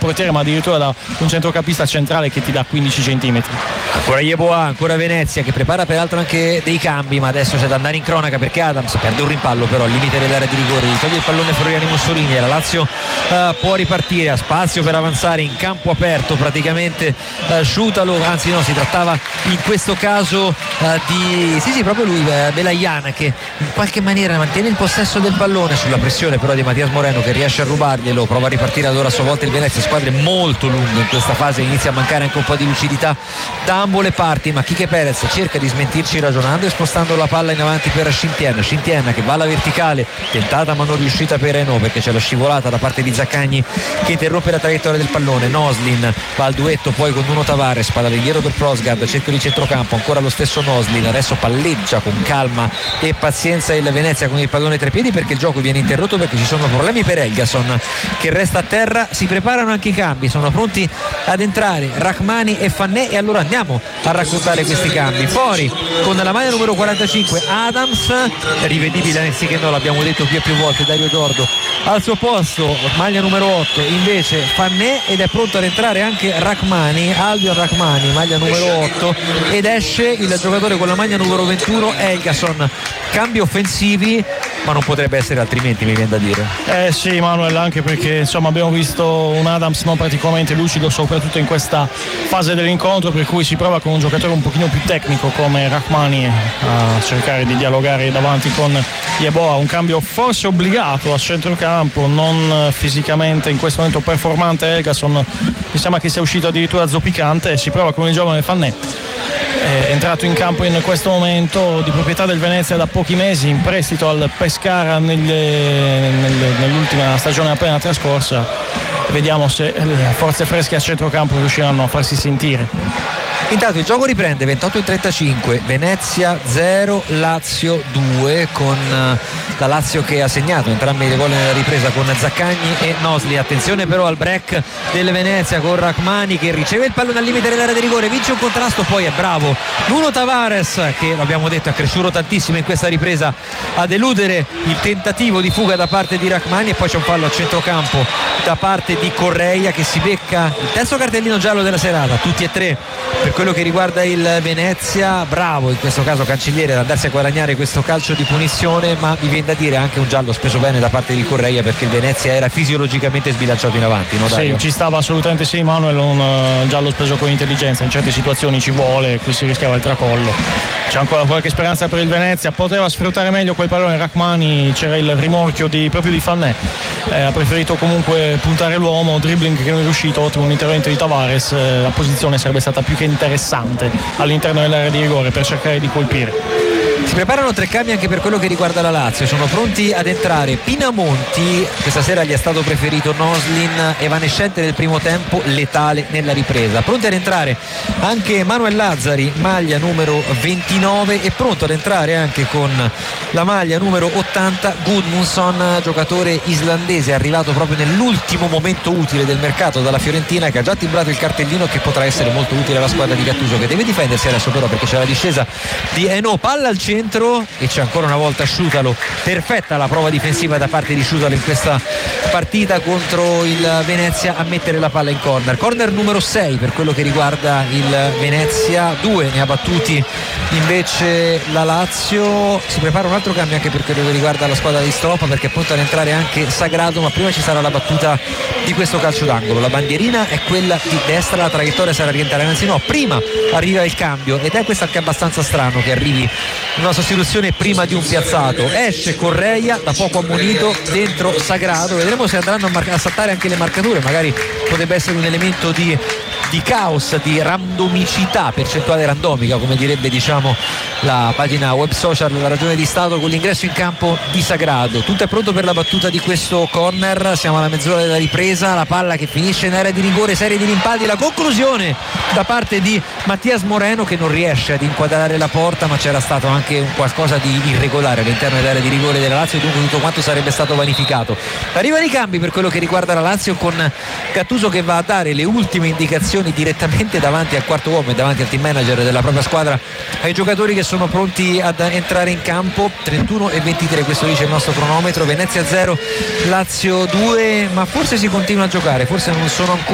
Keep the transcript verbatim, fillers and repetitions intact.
portiere, ma addirittura da un centrocampista centrale che ti dà quindici centimetri. Ancora Yeboah, ancora Venezia che prepara peraltro anche dei cambi, ma adesso c'è da andare in cronaca perché Adams perde un rimpallo, però al limite dell'area di rigore, gli toglie il pallone Floriani Mussolini e la Lazio uh, può ripartire, ha spazio per avanzare in campo aperto praticamente. uh, Sciutalo, anzi no, si trattava in questo caso uh, di sì sì proprio lui, uh, Belayan, che in qualche maniera mantiene il possesso del pallone sulla pressione però di Matias Moreno che riesce a rubarglielo, prova a ripartire allora a sua volta il Venezia, squadre molto lunghe in questa fase, inizia a mancare anche un po' di lucidità da ambo le parti, ma Quique Perez cerca di smentirci ragionando e spostando la palla in avanti per Scintiena, Scintiena che va alla verticale, tentata ma non riuscita per Eno perché c'è la scivolata da parte di Zaccagni che interrompe la traiettoria del pallone. Noslin va al duetto poi con Nuno Tavares, palla indietro per Prosgard, cerco di centrocampo, ancora lo stesso Noslin, adesso palleggia con calma e pazienza il Venezia con il pallone tra i piedi perché il gioco viene interrotto perché ci sono problemi per Elgason che resta a terra. Si preparano anche i cambi, sono pronti ad entrare Rachmani e Fanné e allora andiamo a raccontare questi cambi. Fuori con la maglia numero quarantacinque Adams, rivedibile anziché no, l'abbiamo detto più e più volte, Dario Dordo al suo posto, maglia numero otto invece Fanné, ed è pronto ad entrare anche Rachmani, Albion Rachmani, maglia numero otto, ed esce il giocatore con la maglia numero ventuno Elgason. Cambi offensivi, ma non potrebbe essere altrimenti, mi viene da dire. Eh sì Manuel, anche perché insomma abbiamo visto un Adams non particolarmente lucido soprattutto in questa fase dell'incontro, per cui si prova con un giocatore un pochino più tecnico come Rachmani a cercare di dialogare davanti con Yeboah. Un cambio forse obbligato a centrocampo, non fisicamente in questo momento performante Elgason, mi sembra che sia uscito addirittura zoppicante, e si prova con il giovane Fanné, è entrato in campo in questo momento, di proprietà del Venezia da pochi mesi, in prestito al Pescara nelle, nelle, nell'ultima stagione appena trascorsa. Vediamo se le forze fresche a centrocampo riusciranno a farsi sentire. Intanto il gioco riprende, ventotto e trentacinque, Venezia zero, Lazio due, con la Lazio che ha segnato entrambi le gol nella ripresa con Zaccagni e Nosli. Attenzione però al break del Venezia con Rachmani che riceve il pallone al limite dell'area di rigore, vince un contrasto, poi è bravo Nuno Tavares che, l'abbiamo detto, è cresciuto tantissimo in questa ripresa ad eludere il tentativo di fuga da parte di Rachmani, e poi c'è un fallo a centrocampo da parte di Correia che si becca il terzo cartellino giallo della serata, tutti e tre per quello che riguarda il Venezia. Bravo in questo caso Cancelliere ad andarsi a guadagnare questo calcio di punizione, ma mi viene da dire anche un giallo speso bene da parte di Correia perché il Venezia era fisiologicamente sbilanciato in avanti, no, Dario? Sì, ci stava assolutamente, sì Manuel, un uh, giallo speso con intelligenza, in certe situazioni ci vuole, qui si rischiava il tracollo. C'è ancora qualche speranza per il Venezia, poteva sfruttare meglio quel pallone Rachmani, c'era il rimorchio di, proprio di Fanné, eh, ha preferito comunque puntare l'uomo, dribbling che non è riuscito, ottimo un intervento di Tavares, eh, la posizione sarebbe stata più che interessante all'interno dell'area di rigore per cercare di colpire. Si preparano tre cambi anche per quello che riguarda la Lazio, sono pronti ad entrare Pinamonti, questa sera gli è stato preferito Noslin, evanescente nel primo tempo, letale nella ripresa. Pronti ad entrare anche Manuel Lazzari, maglia numero ventinove, e pronto ad entrare anche con la maglia numero ottanta Gudmundsson, giocatore islandese arrivato proprio nell'ultimo momento utile del mercato dalla Fiorentina, che ha già timbrato il cartellino, che potrà essere molto utile alla squadra di Gattuso, che deve difendersi adesso però perché c'è la discesa di Eno, palla al centro e c'è ancora una volta Sciutalo, perfetta la prova difensiva da parte di Sciutalo in questa partita contro il Venezia a mettere la palla in corner. Corner numero sei per quello che riguarda il Venezia, due ne ha battuti invece la Lazio. Si prepara un altro cambio anche per quello che riguarda la squadra di Stolpa perché è pronto ad entrare anche Sagrado, ma prima ci sarà la battuta di questo calcio d'angolo. La bandierina è quella di destra, la traiettoria sarà orientale, anzi no, prima arriva il cambio, ed è questo anche abbastanza strano che arrivi una sostituzione prima di un piazzato. Esce Correia da poco ammonito, dentro Sagrado, vedremo se andranno a, mar- a saltare anche le marcature, magari potrebbe essere un elemento di di caos, di randomicità, percentuale randomica come direbbe diciamo la pagina web social della Ragione di Stato, con l'ingresso in campo di Sagrado. Tutto è pronto per la battuta di questo corner, siamo alla mezz'ora della ripresa, la palla che finisce in area di rigore, serie di rimpalli, la conclusione da parte di Matias Moreno che non riesce ad inquadrare la porta, ma c'era stato anche un qualcosa di irregolare all'interno dell'area di rigore della Lazio, dunque tutto quanto sarebbe stato vanificato. Arrivano i cambi per quello che riguarda la Lazio, con Gattuso che va a dare le ultime indicazioni direttamente davanti al quarto uomo e davanti al team manager della propria squadra ai giocatori che sono pronti ad entrare in campo. Trentuno e ventitré, questo dice il nostro cronometro. Venezia zero, Lazio due, ma forse si continua a giocare, forse non sono ancora